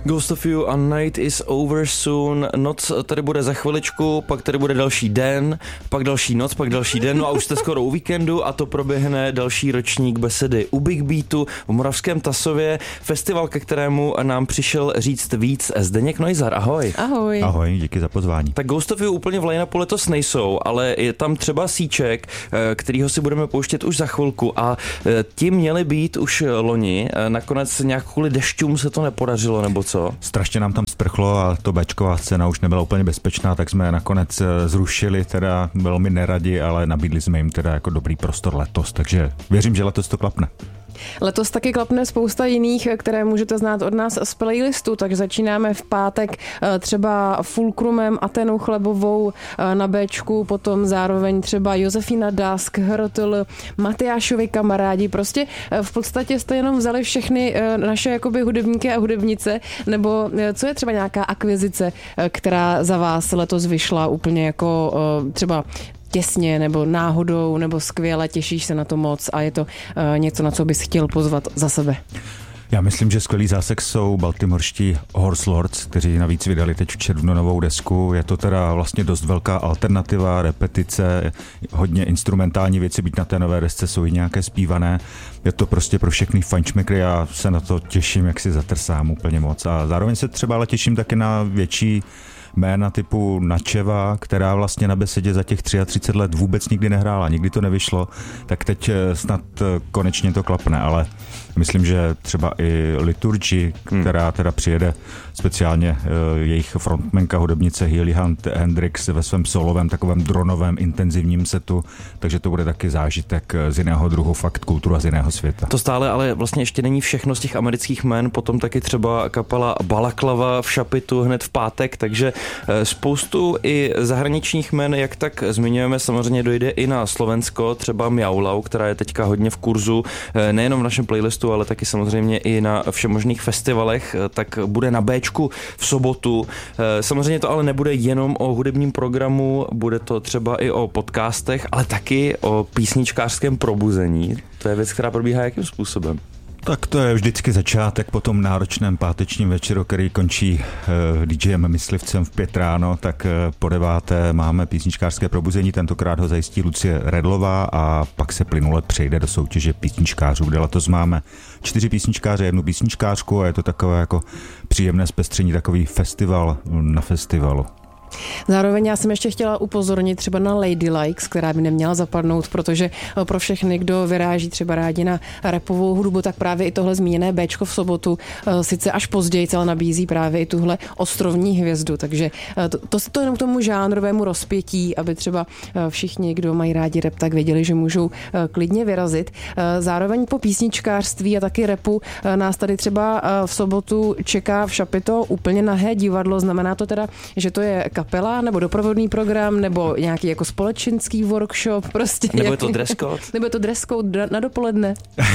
Ghost of You a Night is over soon. Noc tady bude za chviličku, pak tady bude další den, pak další noc, pak další den, no a už jste skoro u víkendu a to proběhne další ročník besedy u Big Beatu v Moravském Tasově, festival, ke kterému nám přišel říct víc Zdeněk Neuser. Ahoj. Ahoj. Ahoj, díky za pozvání. Tak Ghost of You úplně v line-upu letos nejsou, ale je tam třeba Síček, kterýho si budeme pouštět už za chvilku a ti měli být už loni, nakonec nějak kvůli dešťům se to nepodařilo, nebo co? Strašně nám tam sprchlo a to béčková scéna už nebyla úplně bezpečná, tak jsme nakonec zrušili, teda velmi neradi, ale nabídli jsme jim teda jako dobrý prostor letos, takže věřím, že letos to klapne. Letos taky klapne spousta jiných, které můžete znát od nás z playlistu, takže začínáme v pátek třeba Fulcrumem, Atenou Chlebovou na Bčku, potom zároveň třeba Josefina Dask, Hrotl, Matyášovi kamarádi, prostě v podstatě jste jenom vzali všechny naše jakoby hudebníky a hudebnice, nebo co je třeba nějaká akvizice, která za vás letos vyšla úplně jako třeba těsně, nebo náhodou, nebo skvěle, těšíš se na to moc a je to něco, na co bys chtěl pozvat za sebe? Já myslím, že skvělý zásek jsou baltimorští Horse Lords, kteří navíc vydali teď v červnu novou desku. Je to teda vlastně dost velká alternativa, repetice, hodně instrumentální věci, byť na té nové desce jsou i nějaké zpívané. Je to prostě pro všechny fajnšmekry, já se na to těším, jak si zatrsám úplně moc. A zároveň se třeba ale těším taky na větší jména typu Načeva, která vlastně na besedě za těch 33 let vůbec nikdy nehrála, nikdy to nevyšlo, tak teď snad konečně to klapne, ale myslím, že třeba i Liturgy, která teda přijede speciálně jejich frontmanka, hudebnice Healy Hunt Hendrix ve svém solovém takovém dronovém intenzivním setu, takže to bude taky zážitek z jiného druhu, fakt kultura z jiného světa. To stále ale vlastně ještě není všechno z těch amerických jmen, potom taky třeba kapela Balaklava v Šapitu hned v pátek, takže spoustu i zahraničních jmen, jak tak zmiňujeme, samozřejmě dojde i na Slovensko, třeba Mjaulau, která je teďka hodně v kurzu, nejenom v našem playlistu, ale taky samozřejmě i na všemožných festivalech, tak bude na Bčku v sobotu. Samozřejmě to ale nebude jenom o hudebním programu, bude to třeba i o podcastech, ale taky o písničkářském probuzení. To je věc, která probíhá jakým způsobem? Tak to je vždycky začátek po tom náročném pátečním večeru, který končí DJem Myslivcem v 5 ráno, tak po 9 máme písničkářské probuzení, tentokrát ho zajistí Lucie Redlová a pak se plynule přejde do soutěže písničkářů, kde letos máme 4 písničkáře, 1 písničkářku a je to takové jako příjemné zpestření, takový festival na festivalu. Zároveň já jsem ještě chtěla upozornit třeba na Lady Likes, která by neměla zapadnout, protože pro všechny, kdo vyráží třeba rádi na rapovou hudbu, tak právě i tohle zmíněné Bčko v sobotu sice až později, ale nabízí právě i tuhle ostrovní hvězdu, takže to jenom k tomu žánrovému rozpětí, aby třeba všichni, kdo mají rádi rap, tak věděli, že můžou klidně vyrazit. Zároveň po písničkářství a taky rapu nás tady třeba v sobotu čeká v Šapito úplně nahé divadlo, znamená to teda, že to je kapela, nebo doprovodný program, nebo nějaký jako společenský workshop, prostě. Nebo je to dress code? Nebo je to dress code na dopoledne?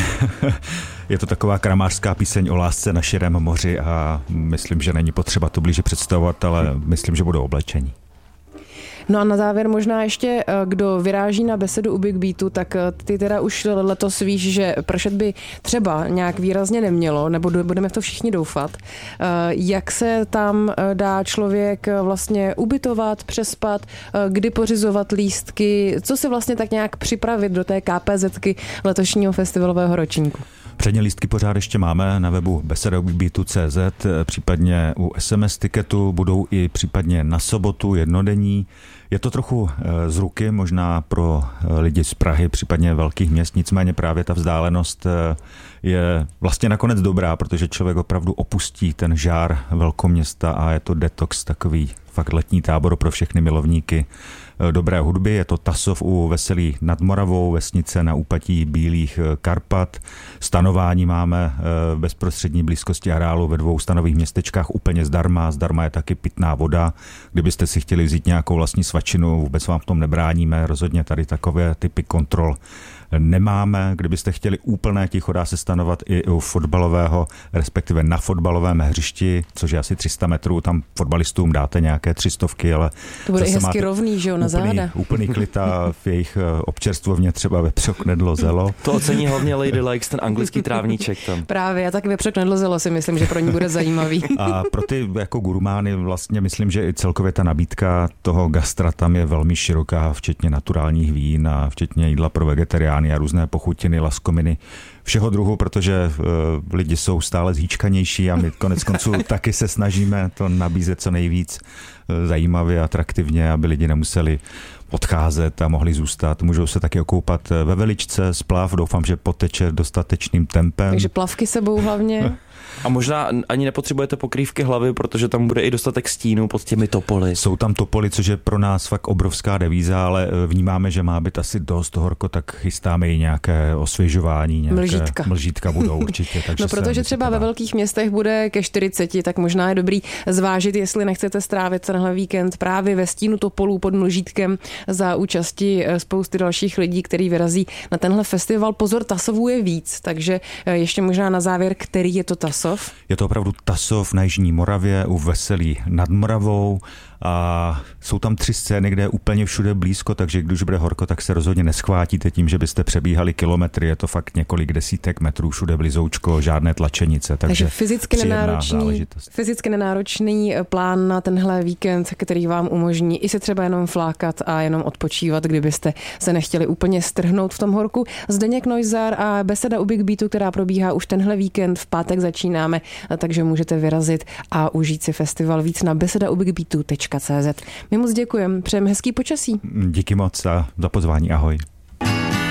Je to taková kramářská píseň o lásce na širém moři a myslím, že není potřeba to blíže představovat, ale myslím, že budou oblečení. No a na závěr možná ještě, kdo vyráží na besedu u Big Beatu, tak ty teda už letos víš, že pršet by třeba nějak výrazně nemělo, nebo budeme v to všichni doufat. Jak se tam dá člověk vlastně ubytovat, přespat, kdy pořizovat lístky, co si vlastně tak nějak připravit do té KPZky letošního festivalového ročníku? Předně lístky pořád ještě máme na webu beseda.cz, případně u SMS tiketu, budou i případně na sobotu jednodenní. Je to trochu z ruky, možná pro lidi z Prahy, případně velkých měst, nicméně právě ta vzdálenost je vlastně nakonec dobrá, protože člověk opravdu opustí ten žár velkoměsta a je to detox, takový fakt letní tábor pro všechny milovníky dobré hudby. Je to Tasov u Veselí nad Moravou, vesnice na úpatí Bílých Karpat. Stanování máme v bezprostřední blízkosti areálu ve 2 stanových městečkách úplně zdarma. Zdarma je taky pitná voda. Kdybyste si chtěli vzít nějakou vlastní svačinu, vůbec vám v tom nebráníme. Rozhodně tady takové typy kontrol nemáme. Kdybyste chtěli úplné ticho, dá se stanovat i u fotbalového, respektive na fotbalovém hřišti, což je asi 300 metrů. Tam fotbalistům dáte nějaké nějaké 300, ale to bude i hezky rovný, že jo, na záda. Úplný klid a v jejich občerstvovně třeba vepřok knedlo zelo. To ocení hlavně Lady Likes, ten anglický trávníček tam. Právě, já taky vepřok knedlo zelo si myslím, že pro ní bude zajímavý. A pro ty jako gurmány vlastně myslím, že i celkově ta nabídka toho gastra tam je velmi široká, včetně naturálních vín a včetně jídla pro vegetariány a různé pochutiny, laskominy, všeho druhu, protože lidi jsou stále zhýčkanější a my konec konců taky se snažíme to nabízet co nejvíc zajímavě, atraktivně, aby lidi nemuseli odcházet a mohli zůstat. Můžou se taky okoupat ve veličce, splav, doufám, že poteče dostatečným tempem. Takže plavky sebou hlavně. A možná ani nepotřebujete pokrývky hlavy, protože tam bude i dostatek stínu pod těmi topoly. Jsou tam topoly, což je pro nás fakt obrovská devíza, ale vnímáme, že má být asi dost horko, tak chystáme i nějaké osvěžování, nějaké mlžítka budou určitě. Takže no protože třeba ve velkých městech bude ke 40, tak možná je dobrý zvážit, jestli nechcete strávit tenhle víkend právě ve stínu topolů pod mlžítkem za účasti spousty dalších lidí, který vyrazí na tenhle festival. Pozor, Tasovů je víc, takže ještě možná na závěr, který je to Tasov? Je to opravdu Tasov na Jižní Moravě u Veselí nad Moravou a jsou tam 3 scény, kde je úplně všude blízko, takže když bude horko, tak se rozhodně neschvátíte tím, že byste přebíhali kilometry, je to fakt několik desítek metrů, všude blízoučko, žádné tlačenice, takže fyzicky nenáročný plán na tenhle víkend, který vám umožní i se třeba jenom flákat a jenom odpočívat, kdybyste se nechtěli úplně strhnout v tom horku. Zdeněk Neussar a beseda u Big Beatu, která probíhá už tenhle víkend, v pátek začínáme, takže můžete vyrazit a užít si festival víc na besedaubigbeatu.cz. My moc děkujeme, přejeme hezký počasí. Díky moc a za pozvání, ahoj.